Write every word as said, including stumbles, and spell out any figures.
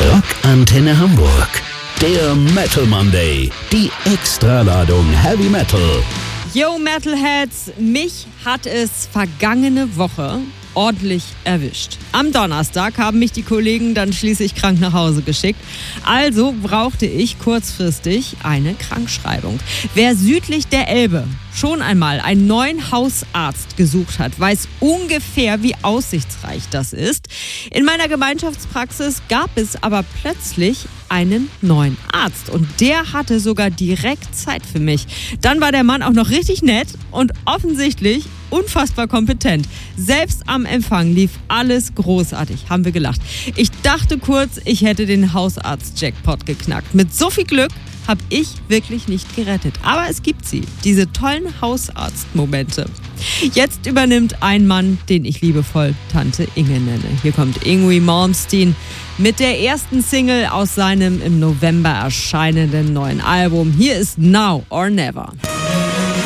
Rock Antenne Hamburg. Der Metal Monday. Die Extraladung Heavy Metal. Yo Metalheads, mich hat es vergangene Woche ordentlich erwischt. Am Donnerstag haben mich die Kollegen dann schließlich krank nach Hause geschickt. Also brauchte ich kurzfristig eine Krankschreibung. Wer südlich der Elbe schon einmal einen neuen Hausarzt gesucht hat, weiß ungefähr, wie aussichtsreich das ist. In meiner Gemeinschaftspraxis gab es aber plötzlich einen neuen Arzt und der hatte sogar direkt Zeit für mich. Dann war der Mann auch noch richtig nett und offensichtlich unfassbar kompetent. Selbst am Empfang lief alles großartig, haben wir gelacht. Ich dachte kurz, ich hätte den Hausarzt-Jackpot geknackt. Mit so viel Glück habe ich wirklich nicht gerettet. Aber es gibt sie, diese tollen Hausarzt-Momente. Jetzt übernimmt ein Mann, den ich liebevoll Tante Inge nenne. Hier kommt Yngwie Malmsteen mit der ersten Single aus seinem im November erscheinenden neuen Album. Hier ist Now or Never.